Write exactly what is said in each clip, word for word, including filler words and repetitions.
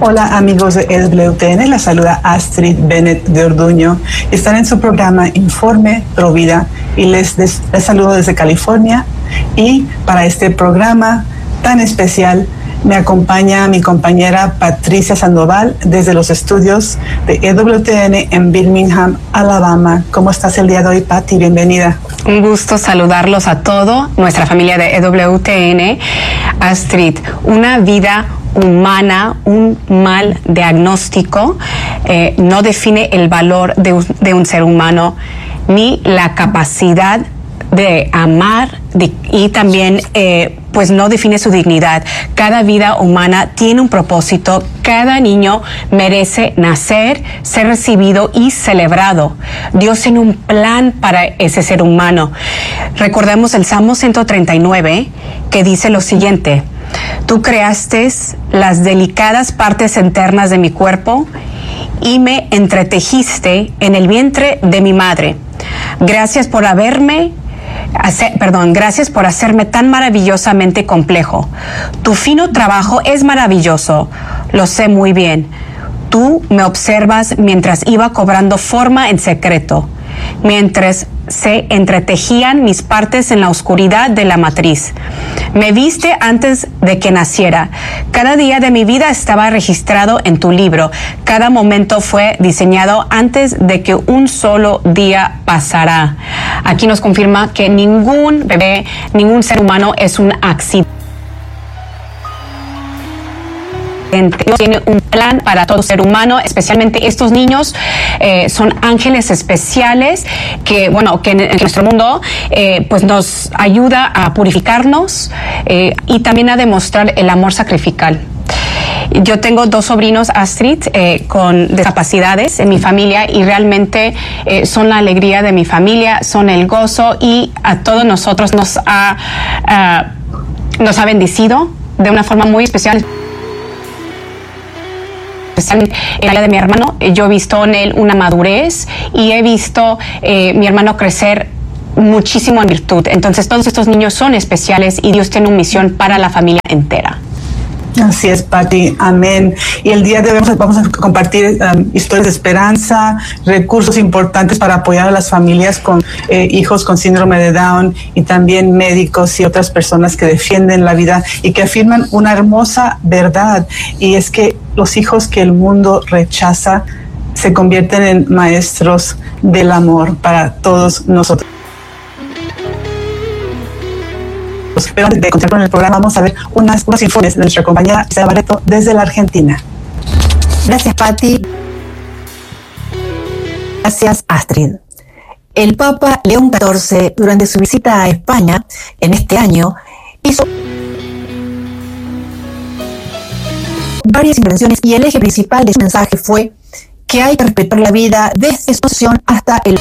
Hola amigos de E W T N, la saluda Astrid Bennett de Orduño. Están en su programa Informe Pro Vida y les, les, les saludo desde California. Y para este programa tan especial me acompaña mi compañera Patricia Sandoval desde los estudios de E W T N en Birmingham, Alabama. ¿Cómo estás el día de hoy, Pati? Bienvenida. Un gusto saludarlos a todo nuestra familia de E W T N. Astrid, una vida humana, un mal diagnóstico eh, no define el valor de un, de un ser humano ni la capacidad de amar de, y también eh, pues no define su dignidad. Cada vida humana tiene un propósito. Cada niño merece nacer, ser recibido y celebrado. Dios tiene un plan para ese ser humano. Recordemos el Salmo ciento treinta y nueve que dice lo siguiente: tú creaste las delicadas partes internas de mi cuerpo y me entretejiste en el vientre de mi madre. Gracias por haberme Hacer, perdón, gracias por hacerme tan maravillosamente complejo. Tu fino trabajo es maravilloso, lo sé muy bien. Tú me observas mientras iba cobrando forma en secreto, mientras se entretejían mis partes en la oscuridad de la matriz. Me viste antes de que naciera. Cada día de mi vida estaba registrado en tu libro. Cada momento fue diseñado antes de que un solo día pasara. Aquí nos confirma que ningún bebé, ningún ser humano es un accidente. Dios tiene un plan para todo ser humano, especialmente estos niños eh, son ángeles especiales que, bueno, que en, en nuestro mundo eh, pues nos ayuda a purificarnos eh, y también a demostrar el amor sacrificial. Yo tengo dos sobrinos, Astrid, eh, con discapacidades en mi familia y realmente eh, son la alegría de mi familia, son el gozo y a todos nosotros nos ha, uh, nos ha bendecido de una forma muy especial. En la vida de mi hermano, yo he visto en él una madurez y he visto eh, mi hermano crecer muchísimo en virtud. Entonces todos estos niños son especiales y Dios tiene una misión para la familia entera. Así es, Pati, amén. Y el día de hoy vamos a compartir um, historias de esperanza, recursos importantes para apoyar a las familias con eh, hijos con síndrome de Down y también médicos y otras personas que defienden la vida y que afirman una hermosa verdad, y es que los hijos que el mundo rechaza se convierten en maestros del amor para todos nosotros. Pero antes de continuar con el programa, vamos a ver unas, unos informes de nuestra compañera Isabel Barreto desde la Argentina. Gracias, Pati. Gracias, Astrid. El Papa León catorce, durante su visita a España en este año, hizo varias intervenciones y el eje principal de su mensaje fue que hay que respetar la vida desde su nación hasta el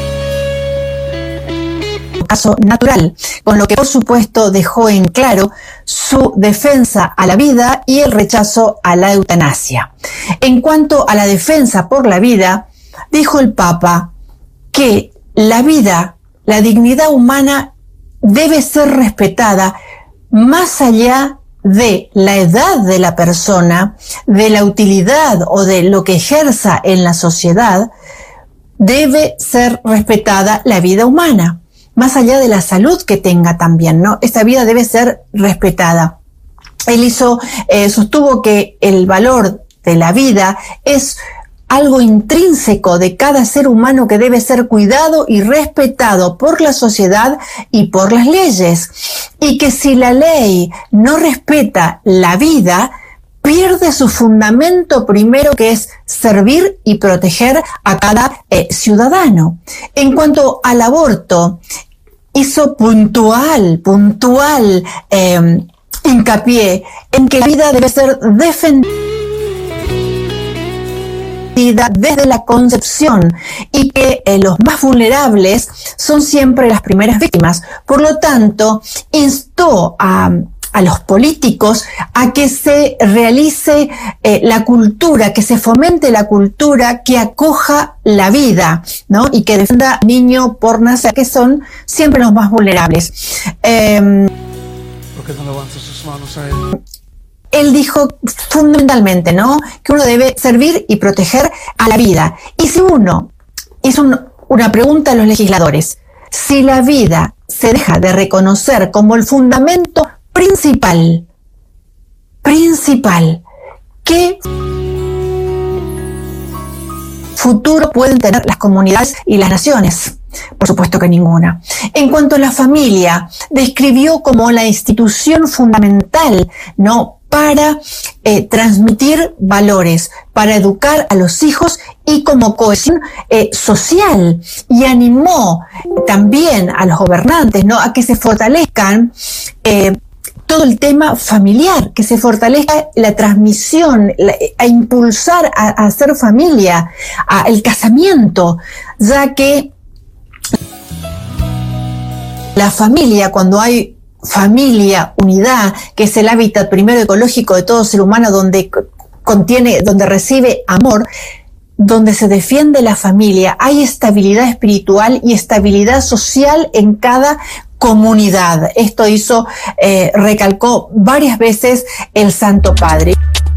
caso natural, con lo que por supuesto dejó en claro su defensa a la vida y el rechazo a la eutanasia. En cuanto a la defensa por la vida, dijo el Papa que la vida, la dignidad humana debe ser respetada más allá de la edad de la persona, de la utilidad o de lo que ejerza en la sociedad. Debe ser respetada la vida humana, más allá de la salud que tenga también, ¿no? Esta vida debe ser respetada. Él hizo, eh, sostuvo que el valor de la vida es algo intrínseco de cada ser humano que debe ser cuidado y respetado por la sociedad y por las leyes. Y que si la ley no respeta la vida, pierde su fundamento primero, que es servir y proteger a cada eh, ciudadano. En cuanto al aborto, hizo puntual, puntual eh, hincapié en que la vida debe ser defendida desde la concepción y que eh, los más vulnerables son siempre las primeras víctimas. Por lo tanto, instó a a los políticos a que se realice eh, la cultura, que se fomente la cultura que acoja la vida, ¿no? Y que defienda al niño por nacer, que son siempre los más vulnerables. Eh, ¿Por qué no levantan sus manos a él? él dijo fundamentalmente, ¿no?, que uno debe servir y proteger a la vida. Y si uno hizo un, una pregunta a los legisladores, si la vida se deja de reconocer como el fundamento principal, principal, ¿qué futuro pueden tener las comunidades y las naciones? Por supuesto que ninguna. En cuanto a la familia, describió como la institución fundamental, ¿no?, para eh, transmitir valores, para educar a los hijos y como cohesión eh, social, y animó también a los gobernantes, ¿no?, a que se fortalezcan eh, todo el tema familiar, que se fortalezca la transmisión, la, a impulsar a, a hacer familia, a el casamiento, ya que la familia, cuando hay familia, unidad, que es el hábitat primero ecológico de todo ser humano, donde contiene, donde recibe amor, donde se defiende la familia, hay estabilidad espiritual y estabilidad social en cada comunidad. Esto hizo, eh, recalcó varias veces el Santo Padre.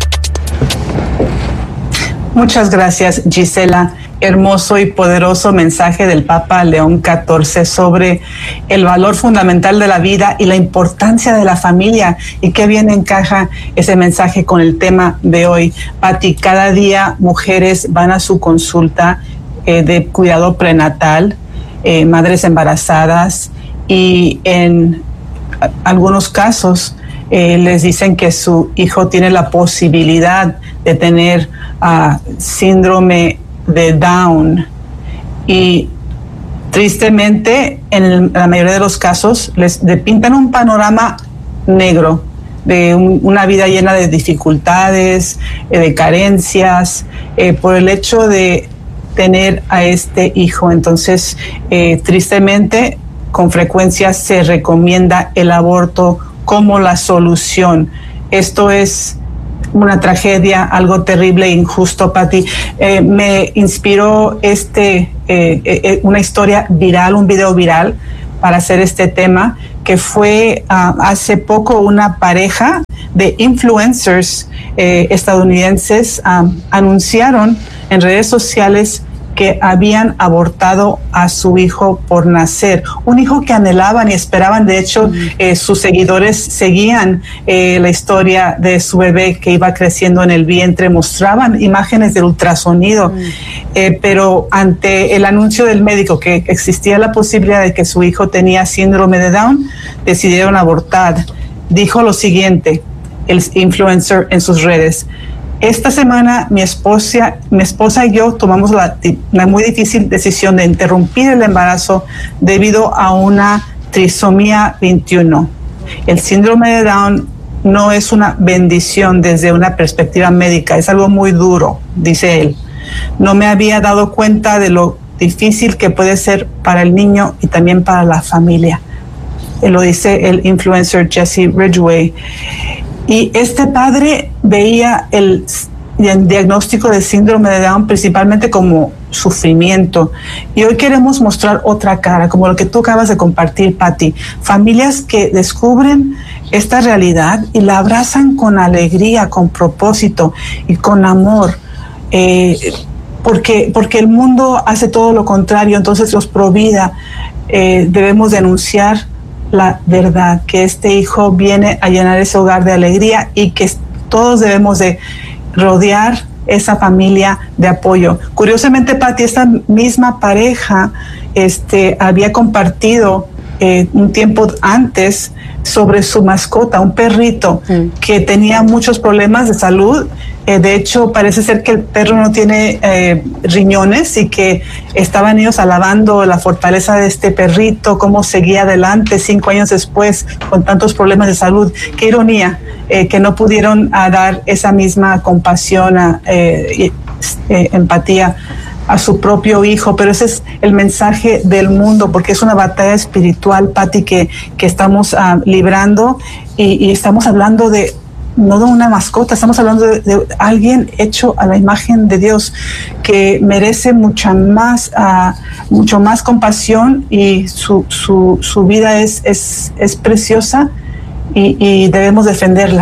Muchas gracias, Gisela. Hermoso y poderoso mensaje del Papa León catorce sobre el valor fundamental de la vida y la importancia de la familia, y qué bien encaja ese mensaje con el tema de hoy. Pati, cada día mujeres van a su consulta eh, de cuidado prenatal, eh, madres embarazadas, y en algunos casos eh, les dicen que su hijo tiene la posibilidad de tener uh, síndrome de Down, y tristemente en la mayoría de los casos les de pintan un panorama negro de un, una vida llena de dificultades, eh, de carencias, eh, por el hecho de tener a este hijo. Entonces, eh, tristemente, con frecuencia se recomienda el aborto como la solución. Esto es una tragedia, algo terrible e injusto, Pati. Eh, me inspiró este eh, eh, una historia viral, un video viral para hacer este tema, que fue uh, hace poco una pareja de influencers eh, estadounidenses um, anunciaron en redes sociales que habían abortado a su hijo por nacer, un hijo que anhelaban y esperaban. De hecho, mm. eh, sus seguidores seguían eh, la historia de su bebé que iba creciendo en el vientre, mostraban imágenes del ultrasonido, mm. eh, pero ante el anuncio del médico que existía la posibilidad de que su hijo tenía síndrome de Down, decidieron abortar. Dijo lo siguiente, el influencer en sus redes: esta semana mi esposa, mi esposa y yo tomamos la, la muy difícil decisión de interrumpir el embarazo debido a una trisomía veintiuno. El síndrome de Down no es una bendición desde una perspectiva médica, es algo muy duro, dice él. No me había dado cuenta de lo difícil que puede ser para el niño y también para la familia. Él lo dice el influencer Jesse Ridgway. Y este padre veía el, el diagnóstico de síndrome de Down principalmente como sufrimiento. Y hoy queremos mostrar otra cara, como lo que tú acabas de compartir, Pati. Familias que descubren esta realidad y la abrazan con alegría, con propósito y con amor. Eh, porque, porque el mundo hace todo lo contrario. Entonces los pro vida eh, debemos denunciar la verdad, que este hijo viene a llenar ese hogar de alegría y que todos debemos de rodear esa familia de apoyo. Curiosamente, Pati, esta misma pareja este, había compartido eh, un tiempo antes sobre su mascota, un perrito mm. que tenía muchos problemas de salud. Eh, de hecho, parece ser que el perro no tiene eh, riñones, y que estaban ellos alabando la fortaleza de este perrito, cómo seguía adelante cinco años después con tantos problemas de salud. Qué ironía eh, que no pudieron a dar esa misma compasión, a, eh, eh, empatía a su propio hijo. Pero ese es el mensaje del mundo, porque es una batalla espiritual, Pati, que, que estamos uh, librando, y, y estamos hablando de no de una mascota, estamos hablando de, de alguien hecho a la imagen de Dios, que merece mucha más, uh, mucho más compasión, y su, su, su vida es, es, es preciosa, y, y debemos defenderla.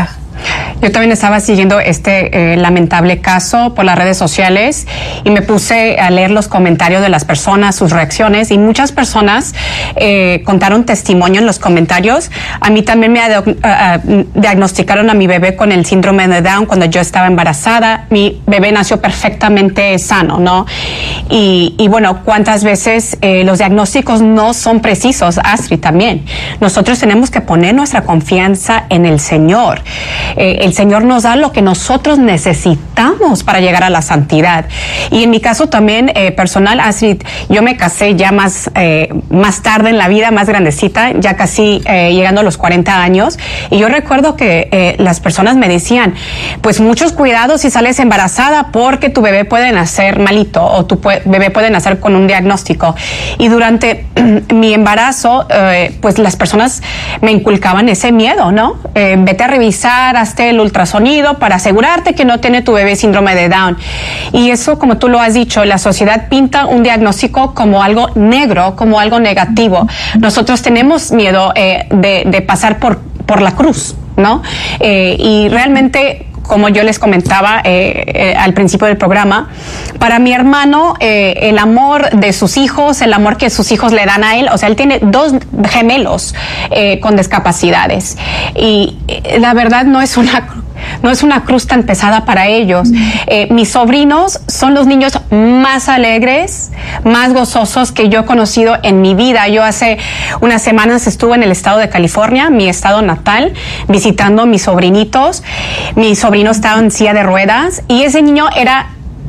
Yo también estaba siguiendo este eh, lamentable caso por las redes sociales y me puse a leer los comentarios de las personas, sus reacciones, y muchas personas eh, contaron testimonio en los comentarios. A mí también me uh, uh, diagnosticaron a mi bebé con el síndrome de Down cuando yo estaba embarazada. Mi bebé nació perfectamente sano, ¿no? Y, y bueno, cuántas veces eh, los diagnósticos no son precisos, Astrid, también. Nosotros tenemos que poner nuestra confianza en el Señor. Eh, el Señor nos da lo que nosotros necesitamos para llegar a la santidad. Y en mi caso también eh, personal, Astrid, yo me casé ya más, eh, más tarde en la vida, más grandecita, ya casi eh, llegando a los cuarenta años. Y yo recuerdo que eh, las personas me decían, pues muchos cuidados si sales embarazada porque tu bebé puede nacer malito o tu pu- bebé puede nacer con un diagnóstico. Y durante mi embarazo, eh, pues las personas me inculcaban ese miedo, ¿no? Eh, vete a revisar, hazte el ultrasonido para asegurarte que no tiene tu bebé síndrome de Down. Y eso, como tú lo has dicho, la sociedad pinta un diagnóstico como algo negro, como algo negativo. Nosotros tenemos miedo eh, de, de pasar por, por la cruz, ¿no? Eh, y realmente, como yo les comentaba eh, eh, al principio del programa, para mi hermano eh, el amor de sus hijos, el amor que sus hijos le dan a él, o sea, él tiene dos gemelos eh, con discapacidades y eh, la verdad no es una no es una cruz tan pesada para ellos. Eh, mis sobrinos son los niños más alegres, más gozosos que yo he conocido en mi vida. Yo hace unas semanas estuve en el estado de California, mi estado natal, visitando a mis sobrinitos. Mi sobrino estaba en silla de ruedas y ese niño era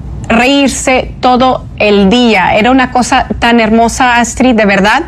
reírse todo el día. Era una cosa tan hermosa, Astrid, de verdad.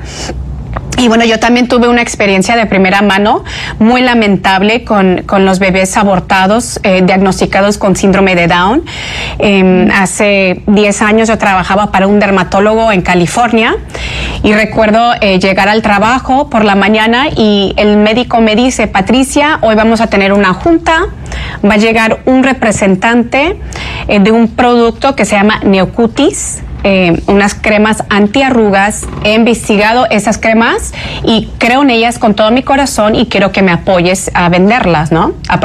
Y bueno, yo también tuve una experiencia de primera mano muy lamentable con, con los bebés abortados eh, diagnosticados con síndrome de Down. Eh, hace diez años yo trabajaba para un dermatólogo en California y recuerdo eh, llegar al trabajo por la mañana y el médico me dice, Patricia, hoy vamos a tener una junta, va a llegar un representante eh, de un producto que se llama Neocutis. Eh, unas cremas antiarrugas. He investigado esas cremas y creo en ellas con todo mi corazón y quiero que me apoyes a venderlas, ¿no? A